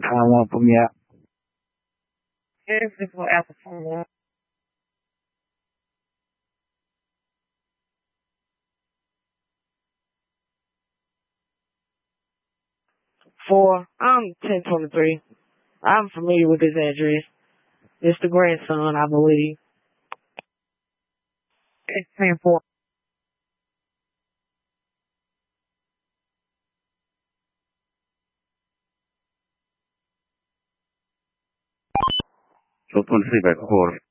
I don't want to put me out. Here's the for Apple phone. I'm 1023. I'm familiar with this address. It's the grandson, I believe. It's 10-4. So 23 back quarter.